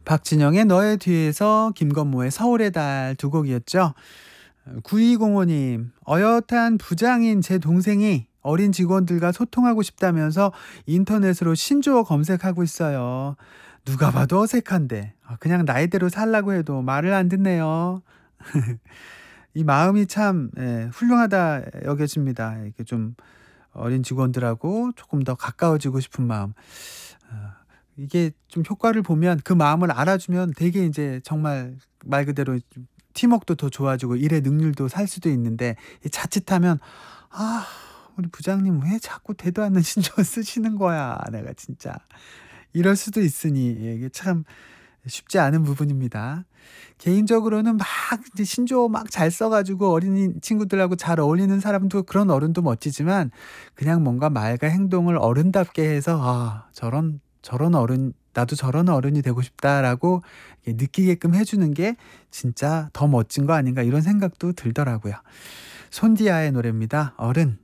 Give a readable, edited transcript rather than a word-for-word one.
박진영의 너의 뒤에서, 김건모의 서울의 달 두 곡이었죠. 9205님, 어엿한 부장인 제 동생이 어린 직원들과 소통하고 싶다면서 인터넷으로 신조어 검색하고 있어요. 누가 봐도 어색한데 그냥 나이대로 살라고 해도 말을 안 듣네요. 이 마음이 참 훌륭하다 여겨집니다. 이렇게 좀 어린 직원들하고 조금 더 가까워지고 싶은 마음. 어 이게 좀 효과를 보면 그 마음을 알아주면 되게 인제 정말 말 그대로 좀 팀워크도 더 좋아지고 일의 능률도 살 수도 있는데, 이 자칫하면 '아 우리 부장님 왜 자꾸 대도 않는 신조어 쓰시는 거야, 내가 진짜.' 이럴 수도 있으니 이게 참 쉽지 않은 부분입니다. 개인적으로는 막 이제 신조어 막 잘 써 가지고 어린이 친구들하고 잘 어울리는 사람도, 그런 어른도 멋지지만, 그냥 뭔가 말과 행동을 어른답게 해서 '아 저런 어른, 나도 저런 어른이 되고 싶다.'라고 이렇게 느끼게끔 해 주는 게 진짜 더 멋진 거 아닌가, 이런 생각도 들더라고요. 손디아의 노래입니다. 어른.